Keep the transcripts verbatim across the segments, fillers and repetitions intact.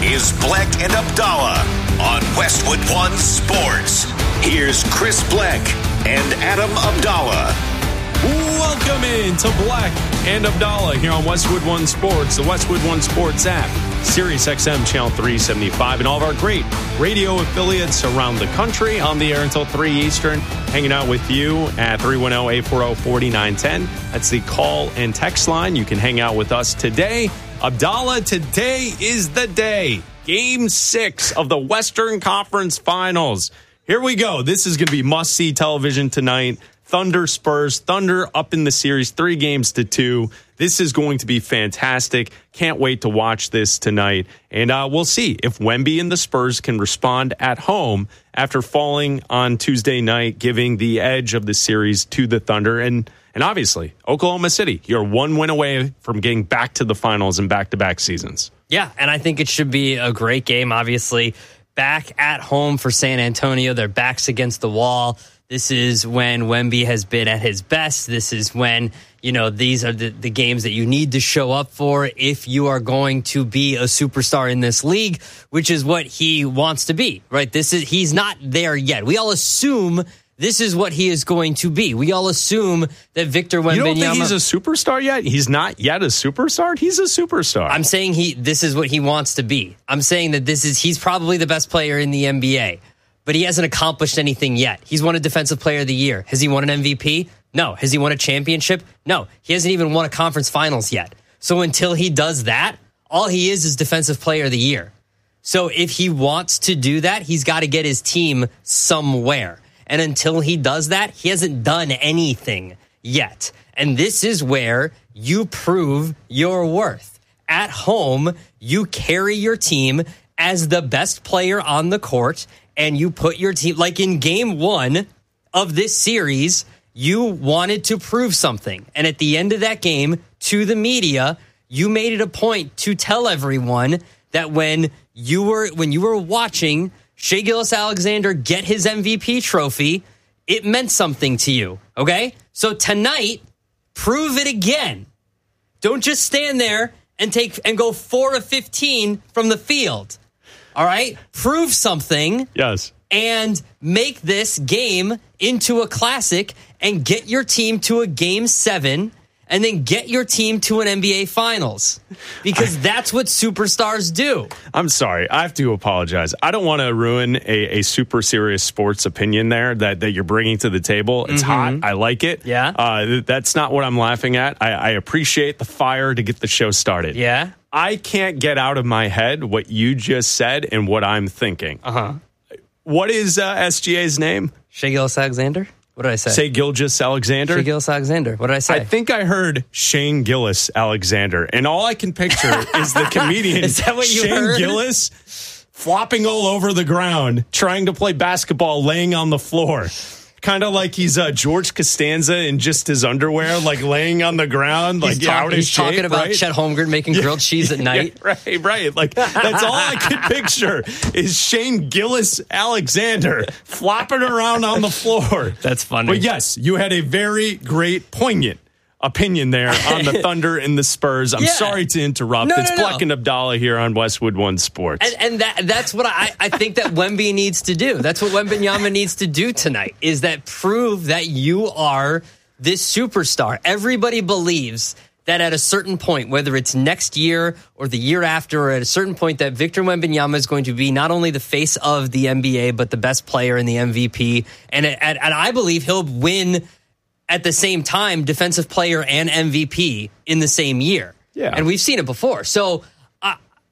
is Bleck and Abdallah on Westwood One Sports. Here's Chris Bleck and Adam Abdallah. Welcome in to Bleck and Abdallah here on Westwood One Sports, the Westwood One Sports app, Sirius X M Channel three seventy-five, and all of our great radio affiliates around the country on the air until three Eastern. Hanging out with you at three one zero, eight four zero, four nine one zero. That's the call and text line. You can hang out with us today. Abdallah, today is the day. Game six of the Western Conference Finals. Here we go. This is going to be must-see television tonight. Thunder Spurs. Thunder up in the series, three games to two. This is going to be fantastic. Can't wait to watch this tonight. And uh, we'll see if Wemby and the Spurs can respond at home after falling on Tuesday night, giving the edge of the series to the Thunder. And and obviously, Oklahoma City, you're one win away from getting back to the finals in back-to-back seasons. Yeah, and I think it should be a great game, obviously. Back at home for San Antonio. Their backs against the wall. This is when Wemby has been at his best. This is when, you know, these are the, the games that you need to show up for if you are going to be a superstar in this league, which is what he wants to be, right? This is, he's not there yet. We all assume this is what he is going to be. We all assume that Victor Wembanyama... You don't think he's a superstar yet? He's not yet a superstar? He's a superstar. I'm saying he. This is what he wants to be. I'm saying that this is he's probably the best player in the N B A, but he hasn't accomplished anything yet. He's won a Defensive Player of the Year. Has he won an M V P? No. Has he won a championship? No. He hasn't even won a conference finals yet. So until he does that, all he is is Defensive Player of the Year. So if he wants to do that, he's got to get his team somewhere. And until he does that, he hasn't done anything yet. And this is where you prove your worth. At home, you carry your team as the best player on the court, and you put your team, like in game one of this series, you wanted to prove something. And at the end of that game, to the media, you made it a point to tell everyone that when you were when you were watching Shai Gilgeous-Alexander get his M V P trophy, it meant something to you, okay? So tonight, prove it again. Don't just stand there and take and go four of fifteen from the field, all right? Prove something. Yes. And make this game into a classic and get your team to a game seven and then get your team to an N B A Finals, because that's what superstars do. I'm sorry. I have to apologize. I don't want to ruin a, a super serious sports opinion there that, that you're bringing to the table. It's mm-hmm. hot. I like it. Yeah. Uh, that's not what I'm laughing at. I, I appreciate the fire to get the show started. Yeah. I can't get out of my head what you just said and what I'm thinking. Uh-huh. What is uh, S G A's name? Shai Gilgeous-Alexander? What did I say? Say Gilgeous-Alexander? Shai Gilgeous-Alexander. What did I say? I think I heard Shane Gillis-Alexander. And all I can picture is the comedian is that what you Shane heard? Gillis flopping all over the ground, trying to play basketball, laying on the floor. Kind of like he's uh, George Costanza in just his underwear, like laying on the ground, like he's talk, out of he's shape. He's talking about right? Chet Holmgren making grilled cheese at night. Yeah, right, right. Like that's all I could picture is Shane Gilgeous-Alexander flopping around on the floor. That's funny. But yes, you had a very great, poignant opinion there on the Thunder and the Spurs. I'm yeah. sorry to interrupt. No, it's no, no. Bleck and Abdallah here on Westwood One Sports. And, and that that's what I, I think that Wemby needs to do. That's what Wembanyama needs to do tonight, is that prove that you are this superstar. Everybody believes that at a certain point, whether it's next year or the year after, or at a certain point, that Victor Wembanyama is going to be not only the face of the N B A, but the best player in the M V P. And, and, and I believe he'll win at the same time Defensive Player and M V P in the same year. Yeah. And we've seen it before. So uh,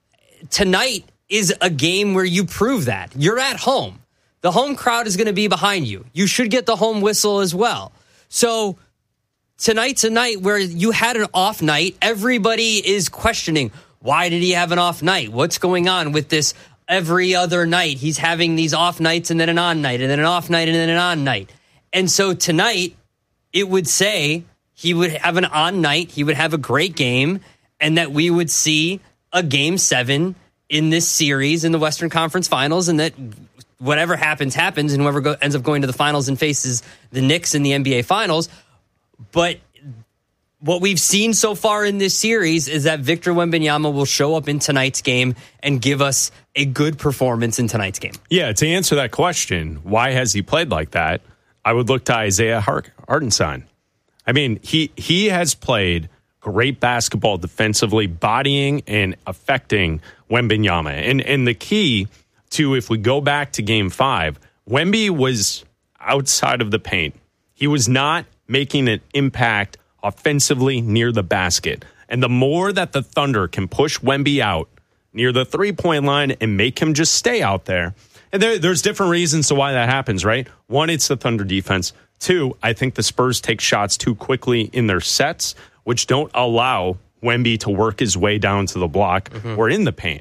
tonight is a game where you prove that. You're at home. The home crowd is going to be behind you. You should get the home whistle as well. So tonight's a night where you had an off night. Everybody is questioning, why did he have an off night? What's going on with this every other night? He's having these off nights and then an on night and then an off night and then an on night. And so tonight, it would say he would have an on night, he would have a great game, and that we would see a game seven in this series in the Western Conference Finals, and that whatever happens, happens, and whoever go, ends up going to the finals and faces the Knicks in the N B A Finals. But what we've seen so far in this series is that Victor Wembanyama will show up in tonight's game and give us a good performance in tonight's game. Yeah, to answer that question, why has he played like that? I would look to Isaiah Hartenstein. I mean, he he has played great basketball defensively, bodying and affecting Wembanyama. And and the key to, if we go back to game five, Wemby was outside of the paint. He was not making an impact offensively near the basket. And the more that the Thunder can push Wemby out near the three-point line and make him just stay out there, and there, there's different reasons to why that happens, right? One, it's the Thunder defense. Two, I think the Spurs take shots too quickly in their sets, which don't allow Wemby to work his way down to the block mm-hmm. or in the paint.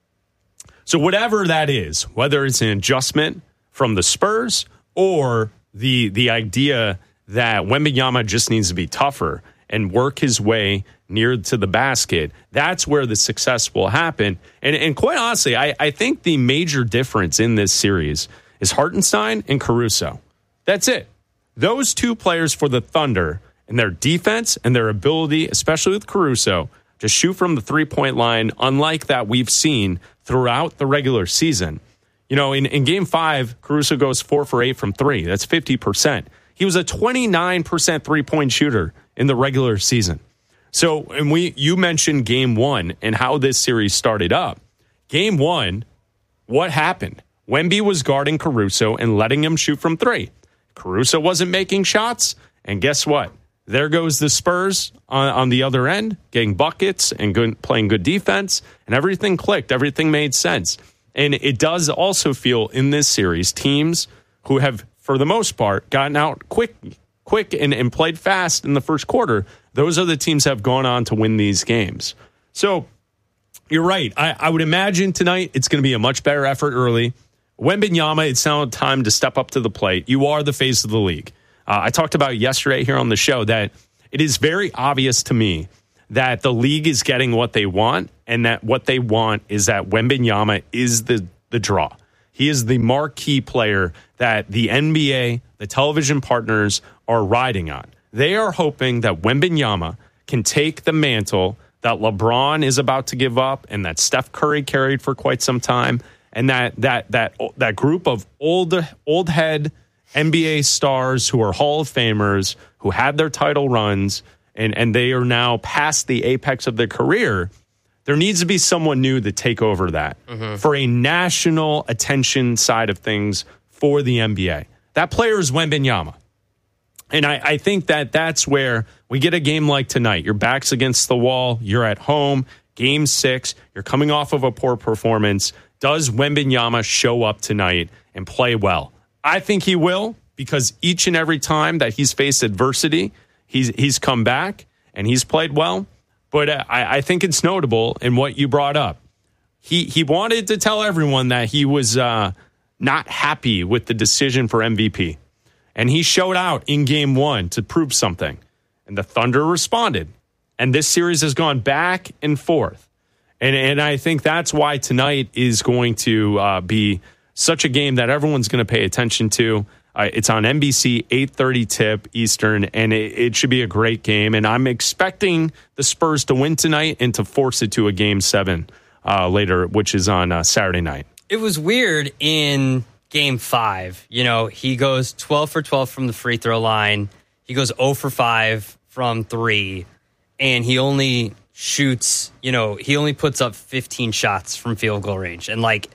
So whatever that is, whether it's an adjustment from the Spurs or the the idea that Wembanyama just needs to be tougher and work his way near to the basket, that's where the success will happen. And, and quite honestly, I, I think the major difference in this series is Hartenstein and Caruso. That's it. Those two players for the Thunder and their defense and their ability, especially with Caruso, to shoot from the three-point line, unlike that we've seen throughout the regular season. You know, in, in game five, Caruso goes four for eight from three. That's fifty percent. He was a twenty-nine percent three-point shooter in the regular season. So, and we you mentioned game one and how this series started up. Game one, what happened? Wemby was guarding Caruso and letting him shoot from three. Caruso wasn't making shots, and guess what? There goes the Spurs on, on the other end, getting buckets and good, playing good defense, and everything clicked. Everything made sense. And it does also feel in this series, teams who have, for the most part, gotten out quick quick and, and played fast in the first quarter, those are the teams that have gone on to win these games. So you're right. I, I would imagine tonight it's going to be a much better effort early. Wembanyama, it's now time to step up to the plate. You are the face of the league. Uh, I talked about yesterday here on the show that it is very obvious to me that the league is getting what they want, and that what they want is that Wembanyama is the, the draw. He is the marquee player that the N B A, the television partners, are riding on. They are hoping that Wembanyama can take the mantle that LeBron is about to give up and that Steph Curry carried for quite some time, and that that that that group of old old head N B A stars who are Hall of Famers, who had their title runs, and, and they are now past the apex of their career. There needs to be someone new to take over that mm-hmm. for a national attention side of things for the N B A. That player is Wembanyama. And I, I think that that's where we get a game like tonight. Your back's against the wall. You're at home. Game six. You're coming off of a poor performance. Does Wembanyama show up tonight and play well? I think he will, because each and every time that he's faced adversity, he's he's come back and he's played well. But I, I think it's notable in what you brought up. He he wanted to tell everyone that he was uh, not happy with the decision for M V P. And he showed out in game one to prove something. And the Thunder responded. And this series has gone back and forth. And, and I think that's why tonight is going to uh, be such a game that everyone's going to pay attention to. Uh, it's on N B C, eight thirty tip Eastern, and it, it should be a great game. And I'm expecting the Spurs to win tonight and to force it to a game seven uh, later, which is on uh, Saturday night. It was weird in game five. You know, he goes twelve for twelve from the free throw line. He goes zero for five from three, and he only shoots, you know, he only puts up fifteen shots from field goal range. And like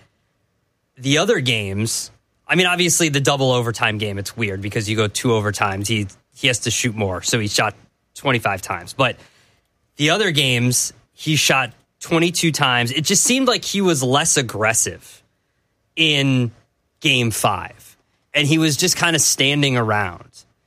the other games, I mean, obviously the double overtime game, it's weird because you go two overtimes. He he has to shoot more, so he shot twenty-five times. But the other games, he shot twenty-two times. It just seemed like he was less aggressive in game five. And he was just kind of standing around.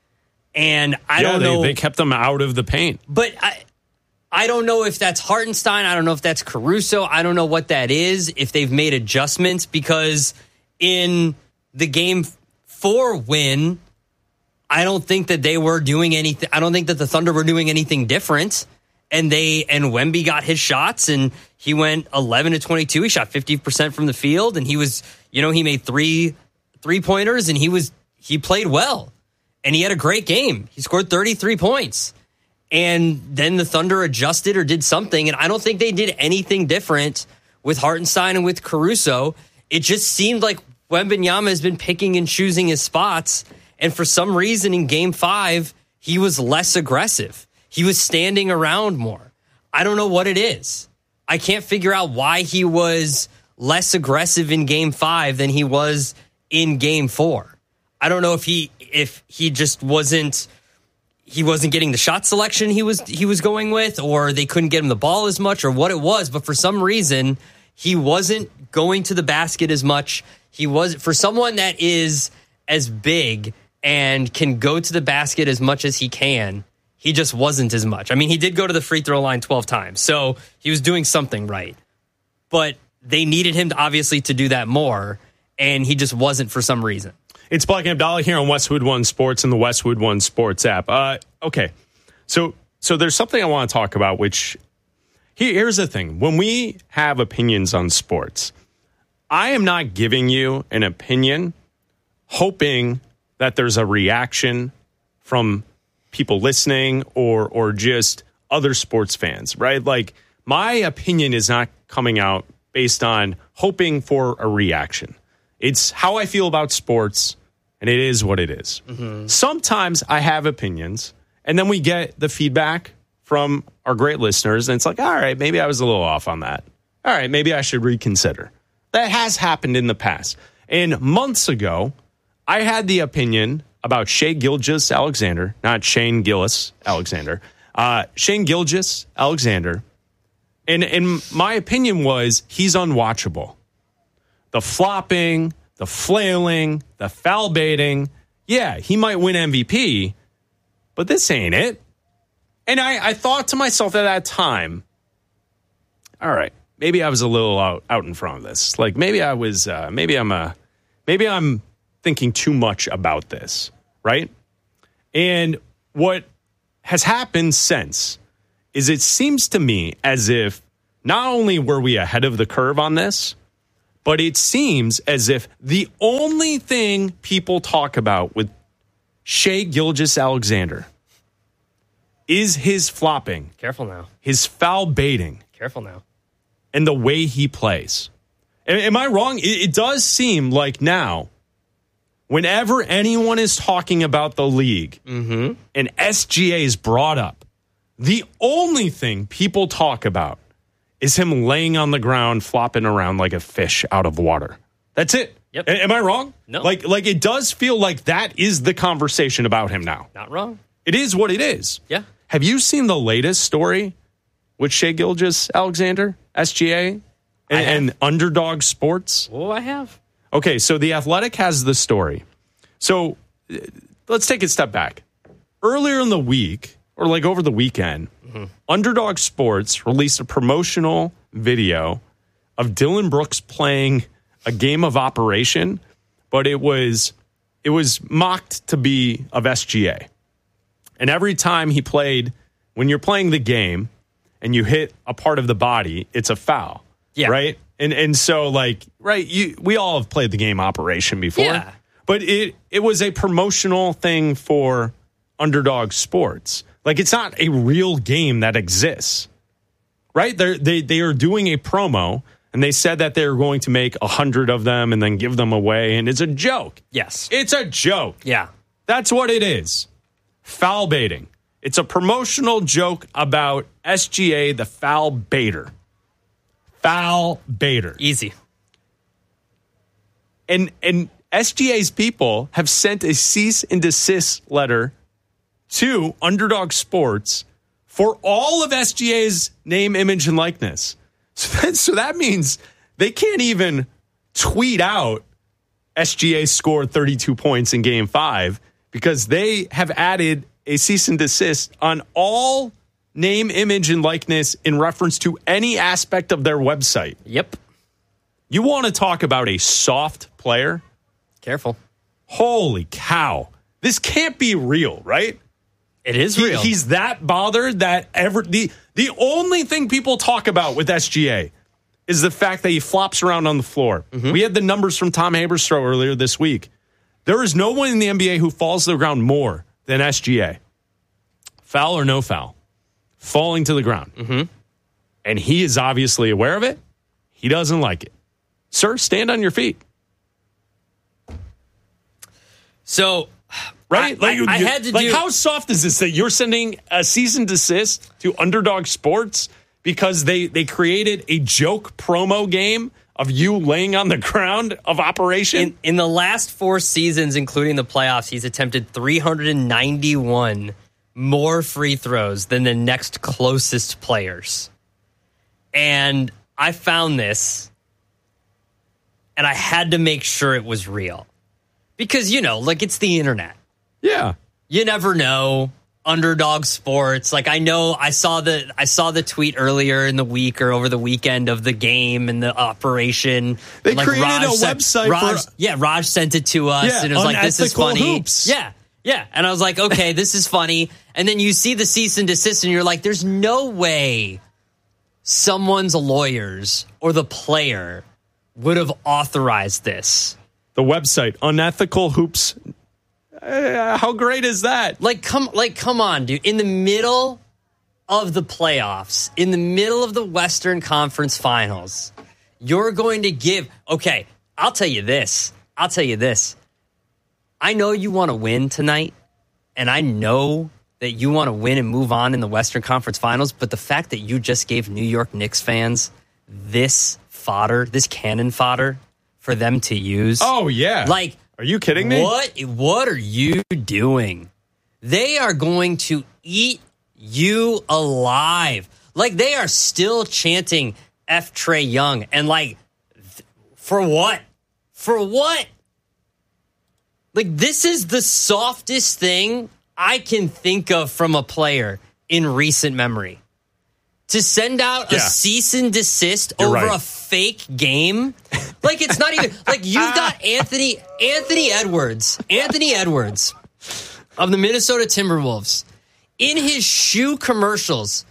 And I yeah, don't they, know. They kept him out of the paint. But I, I don't know if that's Hartenstein. I don't know if that's Caruso. I don't know what that is, if they've made adjustments, because in the game four win, I don't think that they were doing anything. I don't think that the Thunder were doing anything different. And they and Wemby got his shots, and he went eleven to twenty-two. He shot fifty percent from the field, and he was, you know, he made three three pointers, and he was he played well, and he had a great game. He scored thirty-three points, And then the Thunder adjusted or did something, and I don't think they did anything different with Hartenstein and with Caruso. It just seemed like Wembanyama has been picking and choosing his spots, and for some reason in Game five, he was less aggressive. He was standing around more. I don't know what it is. I can't figure out why he was less aggressive in Game five than he was in Game four. I don't know if he if he just wasn't he wasn't getting the shot selection he was he was going with, or they couldn't get him the ball as much, or what it was, but for some reason he wasn't going to the basket as much. He was, for someone that is as big and can go to the basket as much as he can, he just wasn't as much. I mean, he did go to the free throw line twelve times, so he was doing something right. But they needed him to, obviously, to do that more, and he just wasn't for some reason. It's Black and Abdallah here on Westwood One Sports and the Westwood One Sports app. Uh, okay, so so there's something I want to talk about, which, here, here's the thing. When we have opinions on sports, I am not giving you an opinion hoping that there's a reaction from people listening or or just other sports fans, right? Like, my opinion is not coming out based on hoping for a reaction. It's how I feel about sports, and it is what it is. Mm-hmm. Sometimes I have opinions, and then we get the feedback from our great listeners, and it's like, all right, maybe I was a little off on that. All right, maybe I should reconsider. That has happened in the past. And months ago, I had the opinion about Shai Gilgeous-Alexander, not Shane Gillis Alexander, uh, Shai Gilgeous-Alexander. And, and my opinion was he's unwatchable. The flopping, the flailing, the foul baiting. Yeah, he might win M V P, but this ain't it. And I, I thought to myself at that time, all right, maybe I was a little out, out in front of this. Like maybe I was, uh, maybe I'm a, maybe I'm thinking too much about this, right? And what has happened since is it seems to me as if not only were we ahead of the curve on this, but it seems as if the only thing people talk about with Shai Gilgeous-Alexander is his flopping. Careful now. His foul baiting. Careful now. And the way he plays. Am I wrong? It, it does seem like now, whenever anyone is talking about the league mm-hmm. and S G A is brought up, the only thing people talk about is him laying on the ground, flopping around like a fish out of water. That's it. Yep. A- am I wrong? No. Like, like it does feel like that is the conversation about him now. Not wrong. It is what it is. Yeah. Have you seen the latest story with Shai Gilgeous-Alexander, S G A, and, and Underdog Sports? Oh, I have. Okay, so The Athletic has the story. So let's take a step back. Earlier in the week, or like over the weekend, mm-hmm. Underdog Sports released a promotional video of Dylan Brooks playing a game of Operation, but it was it was mocked to be of S G A. And every time he played, when you're playing the game and you hit a part of the body, it's a foul. Yeah. Right? And and so like, right, you we all have played the game Operation before. Yeah. But it it was a promotional thing for Underdog Sports. Like, it's not a real game that exists, right? They're, they they are doing a promo, and they said that they're going to make a hundred of them and then give them away, and it's a joke. Yes. It's a joke. Yeah. That's what it is. Foul baiting. It's a promotional joke about S G A, the foul baiter. Foul baiter. Easy. And and S G A's people have sent a cease and desist letter to Underdog Sports for all of S G A's name, image, and likeness. So that, so that means they can't even tweet out S G A scored thirty-two points in game five because they have added a cease and desist on all name, image, and likeness in reference to any aspect of their website. Yep. You want to talk about a soft player? Careful. Holy cow. This can't be real, right? It is He, real. he's that bothered that ever the the only thing people talk about with S G A is the fact that he flops around on the floor. Mm-hmm. We had the numbers from Tom Haberstroh earlier this week. There is no one in the N B A who falls to the ground more than S G A. Foul or no foul? falling to the ground. Mm-hmm. And he is obviously aware of it. He doesn't like it. Sir, stand on your feet. So, right? I, like, I, I you, had to like do. How soft is this that you're sending a cease and desist to Underdog Sports because they, they created a joke promo game of you laying on the ground of operation? In, in the last four seasons, including the playoffs, he's attempted three hundred ninety-one more free throws than the next closest players. And I found this, and I had to make sure it was real. Because, you know, like, it's the internet. Yeah. You never know. Underdog Sports. Like, I know I saw the I saw the tweet earlier in the week or over the weekend of the game and the operation. They and like created Raj a sent, website Raj, for... Yeah, Raj sent it to us, yeah, and it was like, this is Unethical funny. Hoops. Yeah, yeah. And I was like, okay, this is funny. And then you see the cease and desist, and you're like, there's no way someone's lawyers or the player would have authorized this. The website, Unethical Hoops. Uh, how great is that? Like, come, like, come on, dude. In the middle of the playoffs, in the middle of the Western Conference Finals, you're going to give... Okay, I'll tell you this. I'll tell you this. I know you want to win tonight, and I know that you want to win and move on in the Western Conference Finals, but the fact that you just gave New York Knicks fans this fodder, this cannon fodder for them to use... Oh, yeah. Like... Are you kidding me? What What are you doing? They are going to eat you alive. Like, they are still chanting F. Trae Young. And, like, th- for what? For what? Like, this is the softest thing I can think of from a player in recent memory. To send out yeah. a cease and desist You're over right. a fake game. Like, it's not even like you've got Anthony Anthony Edwards, Anthony Edwards of the Minnesota Timberwolves in his shoe commercials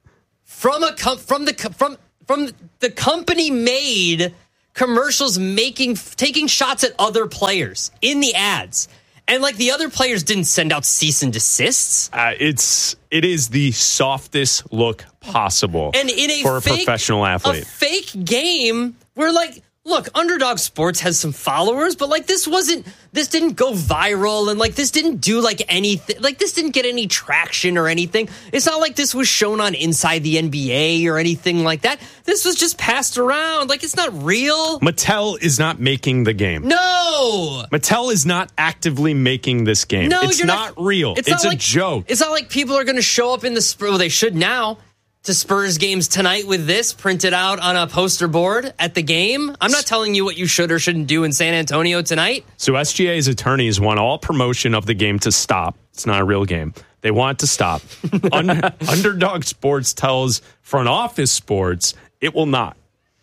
from a com- from the from from the company made commercials making taking shots at other players in the ads. And, like, the other players didn't send out cease and desists. Uh, it's it is the softest look possible And in a for a fake, professional athlete. A fake game where, like, look, Underdog Sports has some followers, but, like, this wasn't, this didn't go viral, and, like, this didn't do, like, anything, like, this didn't get any traction or anything. It's not like this was shown on Inside the N B A or anything like that. This was just passed around. Like, it's not real. Mattel is not making the game. No. Mattel is not actively making this game. No, it's you're not, not real. It's, not a like, joke. It's not like people are going to show up in the Spurs. Well, they should now. To Spurs games tonight with this printed out on a poster board at the game. I'm not telling you what you should or shouldn't do in San Antonio tonight. So S G A's attorneys want all promotion of the game to stop. It's not a real game. They want it to stop. Un- Underdog Sports tells Front Office Sports it will not,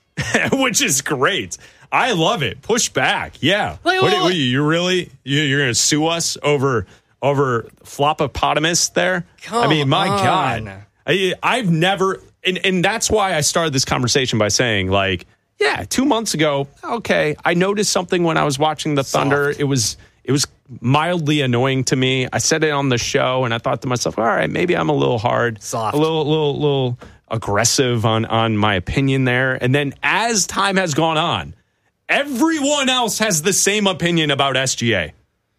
which is great. I love it. Push back. Yeah. Wait, what, wait, what, wait. you really you, you're going to sue us over over flopopotamus there? Come I mean, my on. God. I, I've never, and, and that's why I started this conversation by saying, like, yeah, two months ago, okay, I noticed something when I was watching the Soft. Thunder. It was it was mildly annoying to me. I said it on the show, and I thought to myself, all right, maybe I'm a little hard, Soft. a little, little, little aggressive on on my opinion there. And then as time has gone on, everyone else has the same opinion about S G A.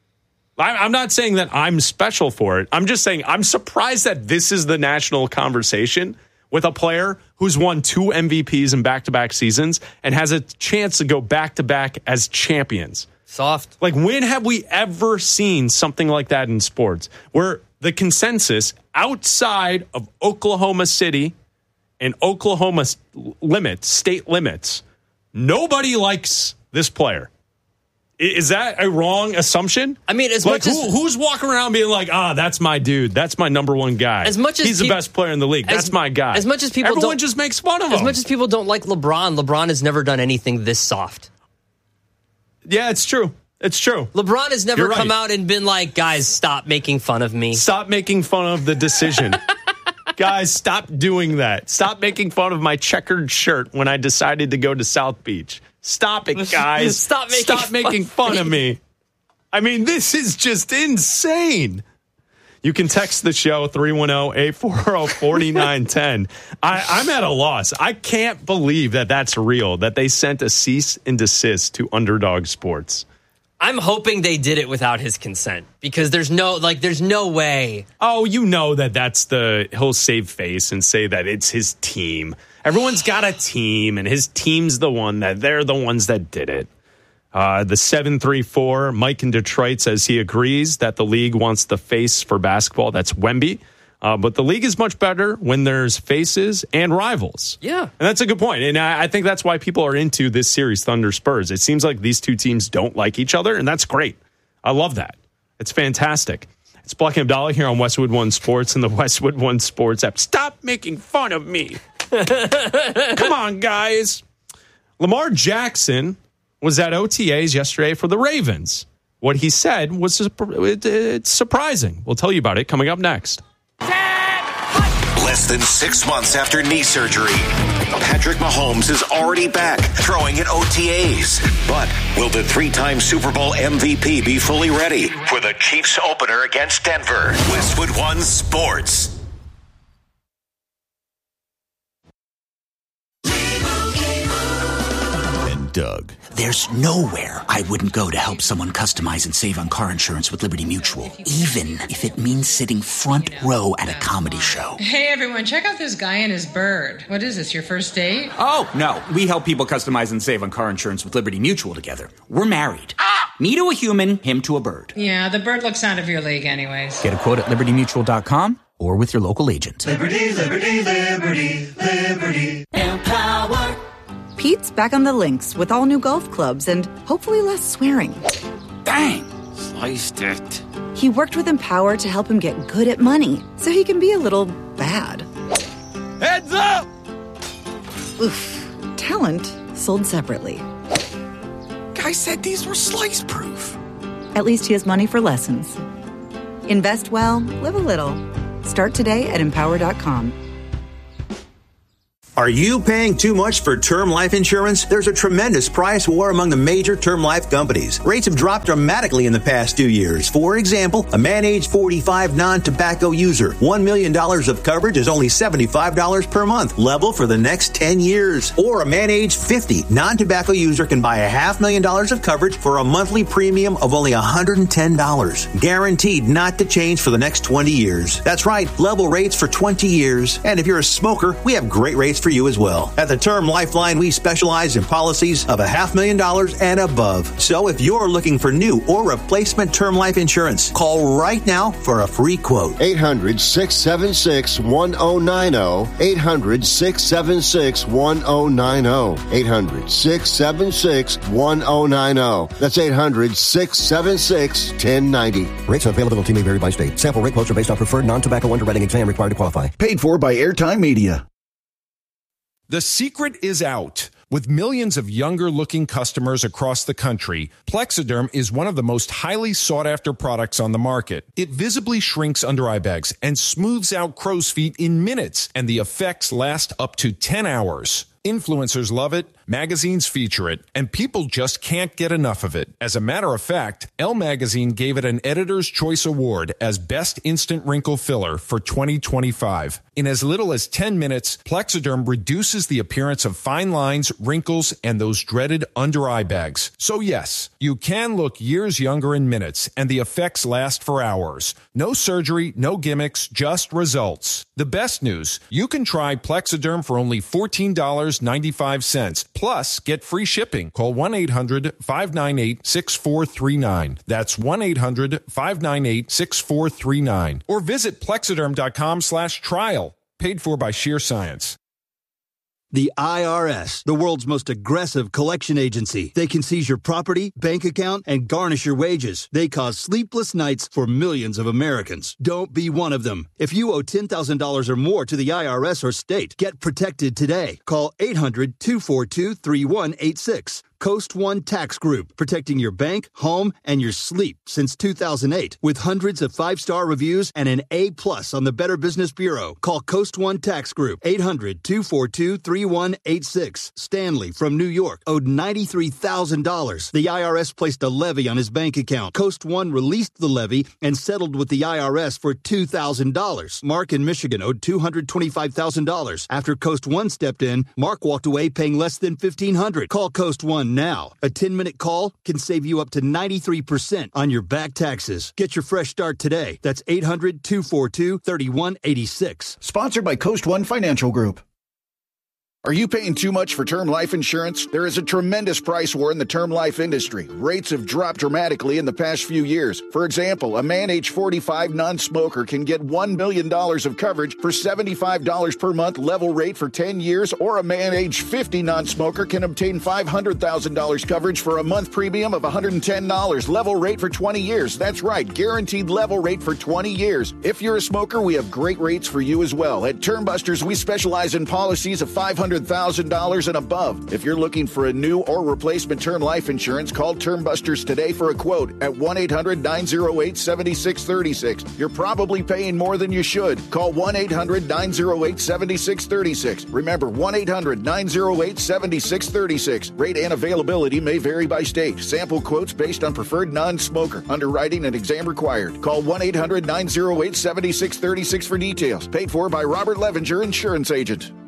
I'm not saying that I'm special for it. I'm just saying I'm surprised that this is the national conversation with a player who's won two M V Ps in back-to-back seasons and has a chance to go back-to-back as champions. Soft. Like, when have we ever seen something like that in sports where the consensus outside of Oklahoma City and Oklahoma limits, state limits, nobody likes this player? Is that a wrong assumption? I mean, as like, much as who, who's walking around being like, ah, that's my dude. That's my number one guy. As much as He's peop- the best player in the league. as- That's my guy. as much as people Everyone don't- just makes fun of him. As much as people don't like LeBron, LeBron has never done anything this soft. yeah, it's true. It's true. LeBron has never You're come right. out and been like, guys, stop making fun of me. Stop making fun of the decision. Guys, stop doing that. Stop making fun of my checkered shirt when I decided to go to South Beach. Stop it, guys. Stop making Stop fun making of fun me. of me. I mean, this is just insane. You can text the show three one zero, eight four zero, four nine one zero. I, I'm at a loss. I can't believe that that's real, that they sent a cease and desist to Underdog Sports. I'm hoping they did it without his consent because there's no like there's no way. Oh, you know that that's the he'll save face and say that it's his team. Everyone's got a team, and his team's the one that they're the ones that did it. Uh, the seven three four, Mike in Detroit, says he agrees that the league wants the face for basketball. That's Wemby. Uh, but the league is much better when there's faces and rivals. Yeah. And that's a good point. And I, I think that's why people are into this series, Thunder Spurs. It seems like these two teams don't like each other, and that's great. I love that. It's fantastic. It's Black and Abdallah here on Westwood One Sports and the Westwood One Sports app. Stop making fun of me. Come on, guys. Lamar Jackson was at O T As yesterday for the Ravens. What he said was it's surprising. We'll tell you about it coming up next. Less than six months after knee surgery, Patrick Mahomes is already back throwing at O T As. But will the three-time Super Bowl M V P be fully ready for the Chiefs opener against Denver? Westwood One Sports. Doug. There's nowhere I wouldn't go to help someone customize and save on car insurance with Liberty Mutual, even if it means sitting front row at a comedy show. Hey everyone, check out this guy and his bird. What is this, your first date? Oh, no. We help people customize and save on car insurance with Liberty Mutual together. We're married. Ah! Me to a human, him to a bird. Yeah, the bird looks out of your league anyways. Get a quote at liberty mutual dot com or with your local agent. Liberty, liberty, liberty, liberty. Empower. Pete's back on the links with all new golf clubs and hopefully less swearing. Dang! Sliced it. He worked with Empower to help him get good at money so he can be a little bad. Heads up! Oof. Talent sold separately. Guy said these were slice-proof. At least he has money for lessons. Invest well, live a little. Start today at empower dot com. Are you paying too much for term life insurance? There's a tremendous price war among the major term life companies. Rates have dropped dramatically in the past two years. For example, a man age forty-five non-tobacco user, one million dollars of coverage is only seventy-five dollars per month, level for the next ten years. Or a man age fifty non-tobacco user can buy a half million dollars of coverage for a monthly premium of only one hundred ten dollars. Guaranteed not to change for the next twenty years. That's right, level rates for twenty years. And if you're a smoker, we have great rates for you as well. At the Term Lifeline, we specialize in policies of a half million dollars and above. So if you're looking for new or replacement term life insurance, call right now for a free quote. eight hundred, six seven six, one oh nine oh. eight hundred, six seven six, one oh nine oh. eight hundred, six seven six, one oh nine oh. That's eight hundred, six seven six, one oh nine oh. Rates and availability may vary by state. Sample rate quotes are based on preferred non-tobacco underwriting exam required to qualify. Paid for by Airtime Media. The secret is out. With millions of younger-looking customers across the country, Plexiderm is one of the most highly sought-after products on the market. It visibly shrinks under-eye bags and smooths out crow's feet in minutes, and the effects last up to ten hours. Influencers love it, magazines feature it, and people just can't get enough of it. As a matter of fact, Elle Magazine gave it an Editor's Choice Award as Best Instant Wrinkle Filler for twenty twenty-five. In as little as ten minutes, Plexiderm reduces the appearance of fine lines, wrinkles, and those dreaded under-eye bags. So yes, you can look years younger in minutes, and the effects last for hours. No surgery, no gimmicks, just results. The best news, you can try Plexiderm for only fourteen dollars and ninety-five cents. Plus, get free shipping. Call one eight hundred, five nine eight, six four three nine. That's one eight hundred, five nine eight, six four three nine. Or visit plexiderm.com slash trial. Paid for by Sheer Science. The I R S, the world's most aggressive collection agency. They can seize your property, bank account, and garnish your wages. They cause sleepless nights for millions of Americans. Don't be one of them. If you owe ten thousand dollars or more to the I R S or state, get protected today. Call eight hundred, two four two, three one eight six. Coast One Tax Group, protecting your bank, home, and your sleep since two thousand eight. With hundreds of five-star reviews and an A plus on the Better Business Bureau. Call Coast One Tax Group, eight hundred, two four two, three one eight six. Stanley from New York owed ninety-three thousand dollars. The I R S placed a levy on his bank account. Coast One released the levy and settled with the I R S for two thousand dollars. Mark in Michigan owed two hundred twenty-five thousand dollars. After Coast One stepped in, Mark walked away paying less than fifteen hundred dollars. Call Coast One now. A ten-minute call can save you up to ninety-three percent on your back taxes. Get your fresh start today. That's eight hundred, two four two, three one eight six. Sponsored by Coast One Financial Group. Are you paying too much for term life insurance? There is a tremendous price war in the term life industry. Rates have dropped dramatically in the past few years. For example, a man age forty-five non-smoker can get one million dollars of coverage for seventy-five dollars per month level rate for ten years, or a man age fifty non-smoker can obtain five hundred thousand dollars coverage for a month premium of one hundred ten dollars level rate for twenty years. That's right, guaranteed level rate for twenty years. If you're a smoker, we have great rates for you as well. At Term Busters, we specialize in policies of five hundred thousand dollars and above. If you're looking for a new or replacement term life insurance, call Term Busters today for a quote at one eight hundred, nine oh eight, seven six three six. You're probably paying more than you should. Call one eight hundred, nine oh eight, seven six three six. Remember, one eight hundred, nine oh eight, seven six three six. Rate and availability may vary by state. Sample quotes based on preferred non-smoker. Underwriting and exam required. Call one eight hundred, nine oh eight, seven six three six for details. Paid for by Robert Levinger, Insurance Agent.